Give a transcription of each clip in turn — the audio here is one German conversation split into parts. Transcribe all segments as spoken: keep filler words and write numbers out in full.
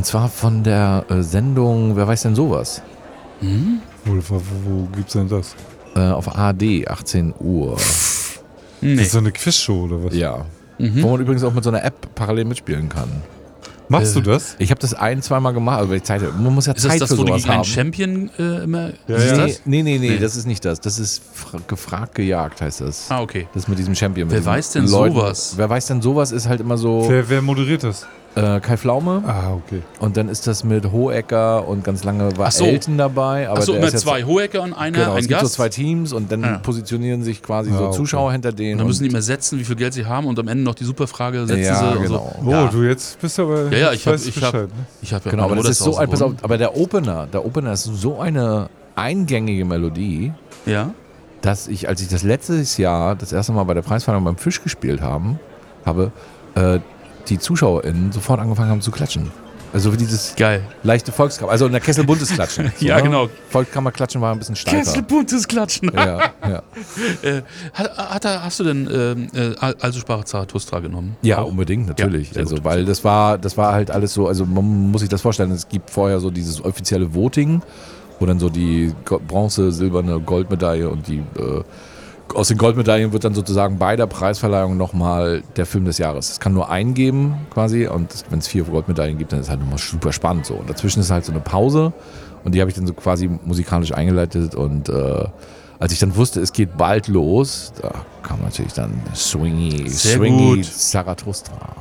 Und zwar von der äh, Sendung, wer weiß denn sowas? Hm? Wo, wo, wo gibt's denn das? Äh, auf A R D, achtzehn Uhr. Nee. Das ist so eine Quizshow oder was? Ja. Mhm. Wo man übrigens auch mit so einer App parallel mitspielen kann. Machst Äh, du das? Ich habe das ein, zweimal gemacht, aber ich Zeit, man muss ja Ist das Zeit das, für wo du sowas gegen einen haben. Champion äh, immer Ja, siehst ja. Nee, das? nee, nee, nee, Nee. das ist nicht das. Das ist fra- gefragt, gejagt, heißt das. Ah, okay. Das mit diesem Champion. mit Wer diesen weiß denn Leuten. sowas? Wer weiß denn sowas ist halt immer so Wer, wer moderiert das? äh, Kai Pflaume Ah, okay. und dann ist das mit Hohecker und ganz lange war Ach so. Elton dabei. Aber Achso, der immer ist jetzt, zwei Hohecker und einer, Genau, ein es gibt so Gast. zwei Teams und dann Ja. positionieren sich quasi Ah, so okay. Zuschauer hinter und denen. dann müssen die und- immer setzen, wie viel Geld sie haben und am Ende noch die Superfrage setzen ja, sie und genau. so. Oh, Ja. du jetzt bist aber. Ja, ja, jetzt ich hab- weißt du ich hab- Bescheid, ne? Ich habe ja Genau, aber meine das ist Mutter so zu ein, Hause pass auf, wohnen. aber der Opener, der Opener ist so eine eingängige Melodie, Ja. dass ich, als ich das letztes Jahr das erste Mal bei der Preisverleihung beim Fisch gespielt haben, habe, äh, die ZuschauerInnen sofort angefangen haben zu klatschen. Also wie dieses Geil. leichte Volkskammer, also in der Kesselbuntes klatschen. Ja, ne? genau. Volkskammerklatschen war ein bisschen steifer. Kesselbuntes Klatschen. Ja, ja. Äh, hat, hat, er- hast du denn ähm, äh, Also sprach Zarathustra genommen? Ja, Auch? unbedingt, natürlich. Ja, sehr also, gut. weil das war, das war halt alles so, also man muss sich das vorstellen, es gibt vorher so dieses offizielle Voting, wo dann so die Go- Bronze, silberne Goldmedaille und die äh, aus den Goldmedaillen wird dann sozusagen bei der Preisverleihung nochmal der Film des Jahres. Es kann nur einen geben quasi und wenn es vier Goldmedaillen gibt, dann ist es halt nochmal super spannend so. Und dazwischen ist halt so eine Pause und die habe ich dann so quasi musikalisch eingeleitet und äh, als ich dann wusste, es geht bald los, da kam natürlich dann Swingy, Sehr Swingy gut. Zarathustra.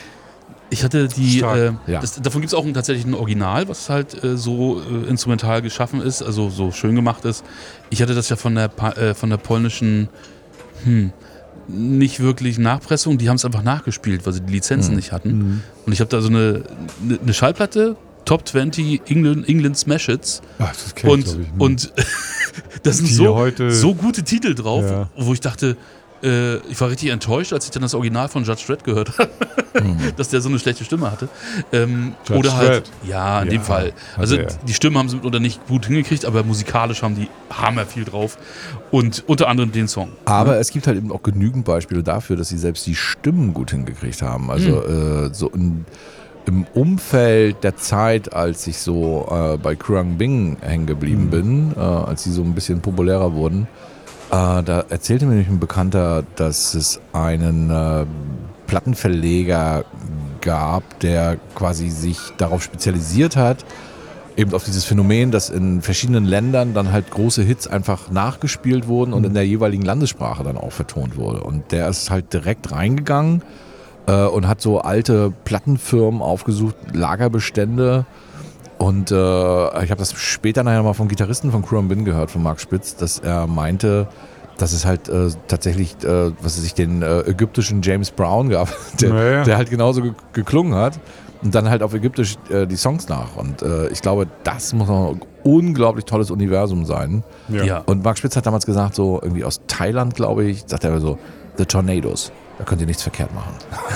Ich hatte die, Stark. äh, Ja. das, davon gibt es auch ein, tatsächlich ein Original, was halt äh, so äh, instrumental geschaffen ist, also so schön gemacht ist. Ich hatte das ja von der, Pa- äh, von der polnischen, hm, nicht wirklich Nachpressung, die haben es einfach nachgespielt, weil sie die Lizenzen Mhm. nicht hatten. Und ich habe da so eine, eine, eine Schallplatte, Top zwanzig England, England Smash Hits. Ach, das kenn ich, Und, glaub ich. ne? und das sind Die so, heute- so gute Titel drauf, Ja. wo ich dachte, äh, ich war richtig enttäuscht, als ich dann das Original von Judge Dredd gehört habe, dass der so eine schlechte Stimme hatte. Ähm, Judge oder halt, Dredd. ja, in Ja, dem Fall. Also hatte er. die Stimmen haben sie oder nicht gut hingekriegt, aber musikalisch haben die hammer viel drauf. Und unter anderem den Song. Aber es gibt halt eben auch genügend Beispiele dafür, dass sie selbst die Stimmen gut hingekriegt haben. Also äh, so in, im Umfeld der Zeit, als ich so äh, bei Krang Bing hängen geblieben bin, äh, als sie so ein bisschen populärer wurden, äh, da erzählte mir nämlich ein Bekannter, dass es einen äh, Plattenverleger gab, der quasi sich darauf spezialisiert hat, eben auf dieses Phänomen, dass in verschiedenen Ländern dann halt große Hits einfach nachgespielt wurden und in der jeweiligen Landessprache dann auch vertont wurde. Und der ist halt direkt reingegangen äh, und hat so alte Plattenfirmen aufgesucht, Lagerbestände. Und äh, ich habe das später nachher mal vom Gitarristen von Krang Bin gehört, von Mark Spitz, dass er meinte, dass es halt äh, tatsächlich, äh, was weiß ich, den äh, ägyptischen James Brown gab, der, Naja. der halt genauso ge geklungen hat. Und dann halt auf Ägyptisch äh, die Songs nach. Und äh, ich glaube, das muss noch ein unglaublich tolles Universum sein. Ja. Ja. Und Mark Spitz hat damals gesagt, so irgendwie aus Thailand, glaube ich, sagt er so, The Tornadoes. Da könnt ihr nichts verkehrt machen.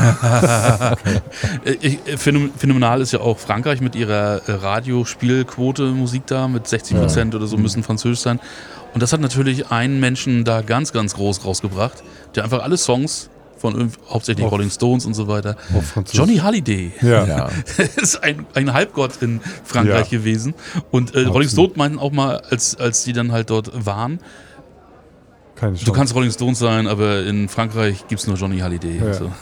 Äh, ich, äh, phänom- phänomenal ist ja auch Frankreich mit ihrer äh, Radiospielquote Musik da, mit sechzig Prozent oder so müssen französisch sein. Und das hat natürlich einen Menschen da ganz, ganz groß rausgebracht, der einfach alle Songs von irgend- hauptsächlich Auf- Rolling Stones und so weiter. Auf Französisch. Johnny Halliday Ja. Ja. ist ein, ein Halbgott in Frankreich Ja. gewesen. Und äh, Rolling Stone meinten auch mal, als, als die dann halt dort waren, Keine Chance. du kannst Rolling Stones sein, aber in Frankreich gibt es nur Johnny Halliday. Ja. Und so.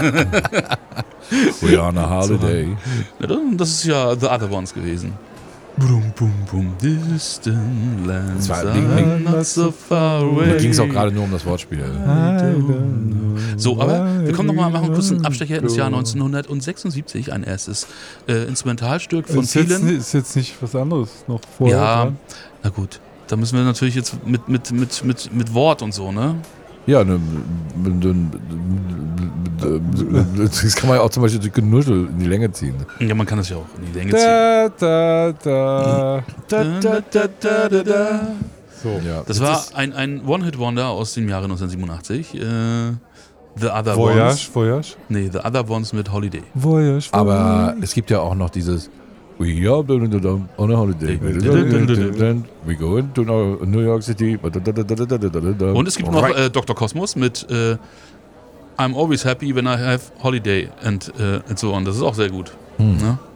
We are on a holiday. Ja, das- das ist ja The Other Ones gewesen. Boom, boom, boom, distant lands Das war- are not so far away. Da ging es auch gerade nur um das Wortspiel. So, aber wir kommen nochmal, machen kurz einen Abstecher ins Jahr neunzehnhundertsechsundsiebzig, ein erstes äh, Instrumentalstück von ist, jetzt, vielen. ni- ist jetzt nicht was anderes noch vorher Ja, dran? na gut. Da müssen wir natürlich jetzt mit, mit, mit, mit, mit Wort und so, ne? Ja, ne, das kann man ja auch zum Beispiel durch Genuschel in die Länge ziehen. Ja, man kann das ja auch in die Länge ziehen. Da, da, da. Da, da, da, da, da, da. So. Ja. Das war ein, ein One-Hit-Wonder aus dem Jahre neunzehnhundertsiebenundachtzig. Äh, The Other Voyage, Ones. Voyage. Nee, The Other Ones mit Holiday. Voyage, Aber es gibt ja auch noch dieses We are on a holiday. We go into New York City. Und es gibt noch äh, Doktor Cosmos mit äh, I'm always happy when I have holiday and, äh, and so on. Das ist auch sehr gut. Hm. Ne?